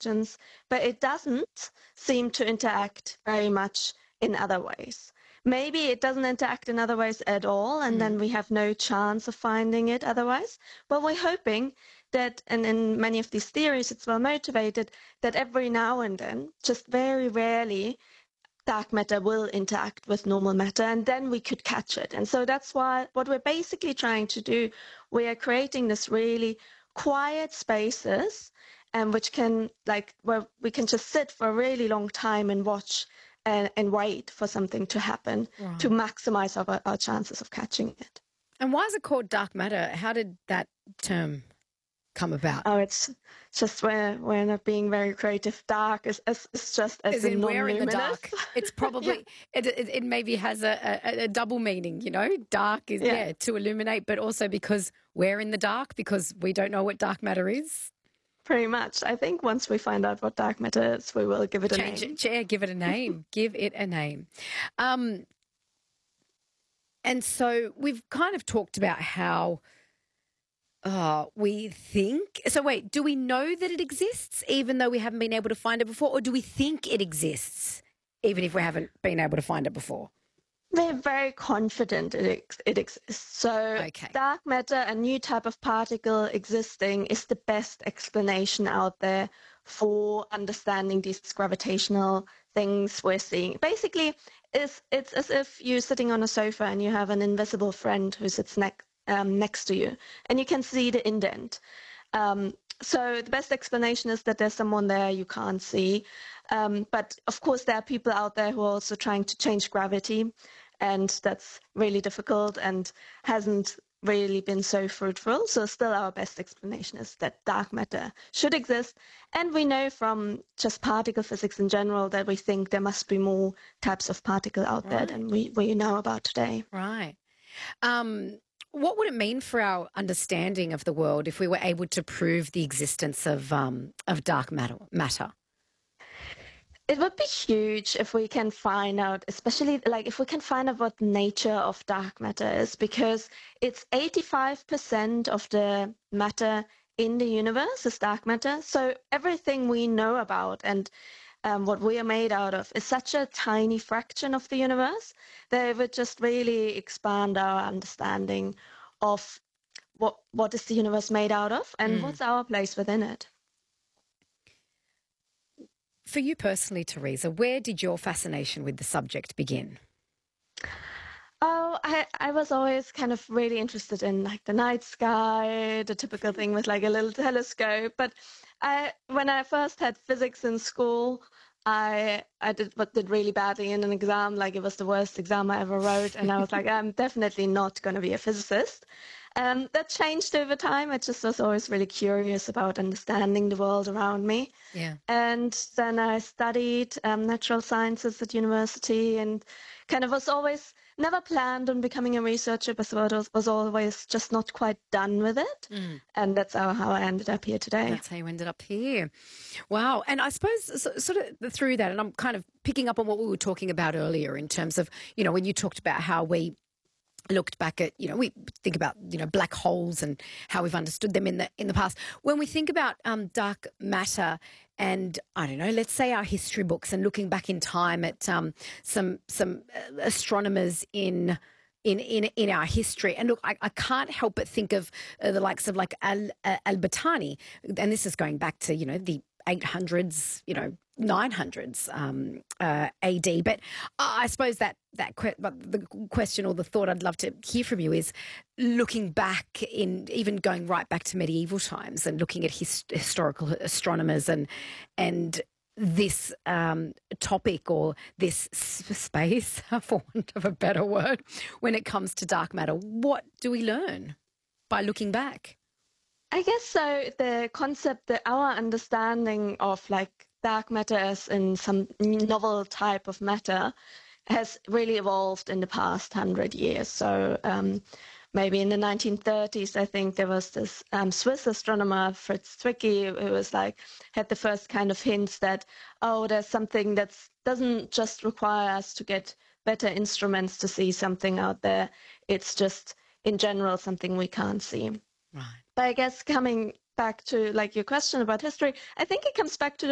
interactions, but it doesn't seem to interact very much in other ways. Maybe it doesn't interact in other ways at all, and then we have no chance of finding it otherwise. But we're hoping that, and in many of these theories, it's well motivated, that every now and then, just very rarely, dark matter will interact with normal matter, and then we could catch it. And so that's why what we're basically trying to do, we are creating this really quiet spaces, and which can, like, where we can just sit for a really long time and watch and wait for something to happen to maximize our chances of catching it. And why is it called dark matter? How did that term come about? Oh, it's just we're not being very creative. Dark is just as in we're in the non-luminous. dark. It's probably it maybe has a double meaning. You know, dark is to illuminate, but also because we're in the dark because we don't know what dark matter is. Pretty much. I think once we find out what dark matter is, we will give it a name. Give it a name. Give it a name. And so we've kind of talked about how we think. So wait, do we know that it exists even though we haven't been able to find it before, or do we think it exists even if we haven't been able to find it before? We're very confident it exists. So dark matter, a new type of particle existing, is the best explanation out there for understanding these gravitational things we're seeing. Basically, it's as if you're sitting on a sofa and you have an invisible friend who sits next to you, and you can see the indent. So the best explanation is that there's someone there you can't see. But of course, there are people out there who are also trying to change gravity, and that's really difficult and hasn't really been so fruitful. So still our best explanation is that dark matter should exist. And we know from just particle physics in general that we think there must be more types of particle out there than we know about today. Right. What would it mean for our understanding of the world if we were able to prove the existence of dark matter? It would be huge if we can find out, especially like if we can find out what the nature of dark matter is, because it's 85% of the matter in the universe is dark matter. So everything we know about and what we are made out of is such a tiny fraction of the universe that it would just really expand our understanding of what is the universe made out of and what's our place within it. For you personally, Teresa, where did your fascination with the subject begin? Oh, I was always kind of really interested in like the night sky, the typical thing with like a little telescope. But when I first had physics in school, I did really badly in an exam. Like it was the worst exam I ever wrote. And I was like, I'm definitely not going to be a physicist. That changed over time. I just was always really curious about understanding the world around me. Yeah. And then I studied natural sciences at university and kind of was always never planned on becoming a researcher, but was always just not quite done with it. And that's how I ended up here today. That's how you ended up here. Wow. And I suppose sort of through that, and I'm kind of picking up on what we were talking about earlier in terms of, you know, when you talked about how we looked back at, you know, we think about, you know, black holes and how we've understood them in the past. When we think about dark matter and, I don't know, let's say our history books and looking back in time at some astronomers in our history. And look, I can't help but think of the likes of like Al-Battani, and this is going back to, you know, the 800s, you know, 900s AD. But I suppose but the question or the thought I'd love to hear from you is looking back in even going right back to medieval times and looking at historical astronomers and this topic or this space, for want of a better word, when it comes to dark matter. What do we learn by looking back? I guess so. The concept that our understanding of like dark matter as in some novel type of matter has really evolved in the past 100 years. So maybe in the 1930s, I think there was this Swiss astronomer, Fritz Zwicky, who was like, had the first kind of hints that, oh, there's something that doesn't just require us to get better instruments to see something out there. It's just in general something we can't see. Right. But I guess coming back to like your question about history, I think it comes back to the